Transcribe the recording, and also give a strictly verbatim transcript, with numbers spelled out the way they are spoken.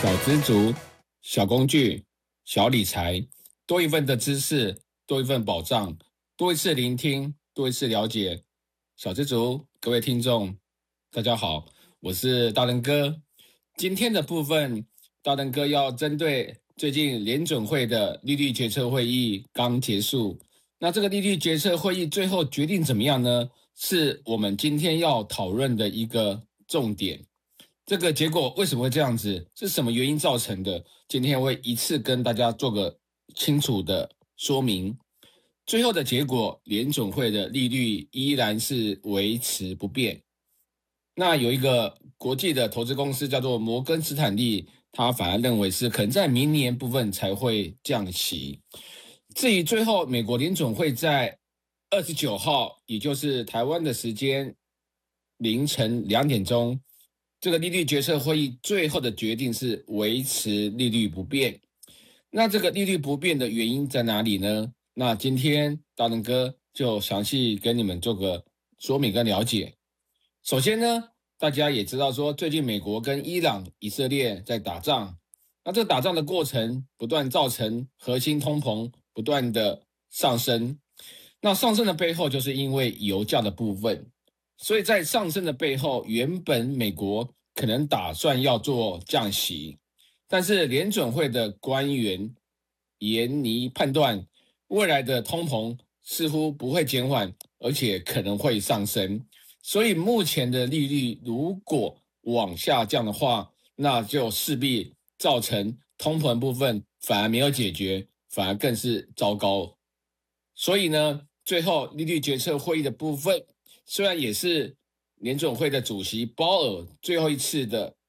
小资族、小工具、小理财，多一份的知识，多一份保障，多一次聆听，多一次了解。小资族，各位听众，大家好，我是大仁哥。今天的部分，大仁哥要针对最近联准会的利率决策会议刚结束，那这个利率决策会议最后决定怎么样呢？是我们今天要讨论的一个重点。这个结果为什么会这样子？是什么原因造成的？今天会一次跟大家做个清楚的说明。最后的结果，联准会的利率依然是维持不变。那有一个国际的投资公司叫做摩根斯坦利，他反而认为是可能在明年部分才会降息。至于最后美国联准会在二十九号，也就是台湾的时间凌晨两点钟，这个利率决策会议最后的决定是维持利率不变。那这个利率不变的原因在哪里呢？那今天大仁哥就详细跟你们做个说明跟了解。首先呢，大家也知道说，最近美国跟伊朗、以色列在打仗，那这个打仗的过程不断造成核心通膨不断的上升，那上升的背后就是因为油价的部分，所以在上升的背后，原本美国可能打算要做降息，但是联准会的官员严拟判断，未来的通膨似乎不会减缓，而且可能会上升。所以目前的利率如果往下降的话，那就势必造成通膨部分反而没有解决，反而更是糟糕。所以呢，最后利率决策会议的部分，虽然也是联准会的主席鲍尔最后一次的